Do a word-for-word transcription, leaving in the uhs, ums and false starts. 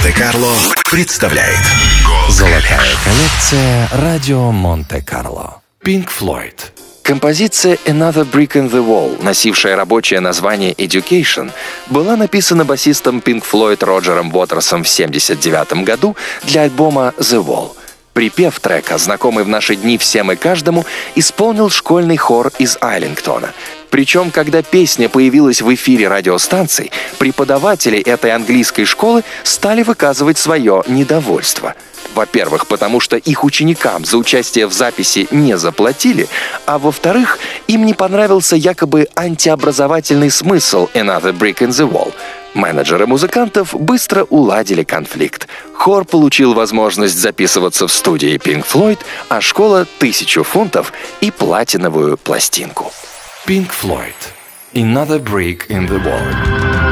Монте-Карло представляет Золотая коллекция «Радио Монте-Карло». Pink Floyd. Композиция «Another Brick in the Wall», носившая рабочее название «Education», была написана басистом Pink Floyd Роджером Уотерсом в семьдесят девятом году для альбома «The Wall». Припев трека, знакомый в наши дни всем и каждому, исполнил школьный хор из Айлингтона. Причем, когда песня появилась в эфире радиостанций, преподаватели этой английской школы стали выказывать свое недовольство. Во-первых, потому что их ученикам за участие в записи не заплатили, а во-вторых, им не понравился якобы антиобразовательный смысл «Another Brick in the Wall». Менеджеры музыкантов быстро уладили конфликт. Хор получил возможность записываться в студии Pink Floyd, а школа — тысячу фунтов и платиновую пластинку. Pink Floyd. Another Brick in the Wall.